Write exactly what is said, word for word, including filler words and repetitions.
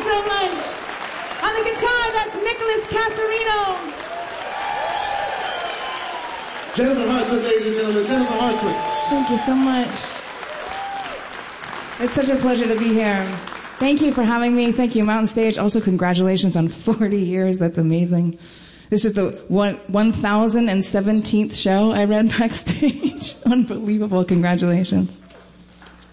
so much. On the guitar, that's Nicholas Casarino. Jennifer Hartswick, ladies and gentlemen. Jennifer Hartswick. Thank you so much. It's such a pleasure to be here. Thank you for having me. Thank you, Mountain Stage. Also, congratulations on forty years. That's amazing. This is the one, one thousand seventeenth show I read backstage. Unbelievable. Congratulations.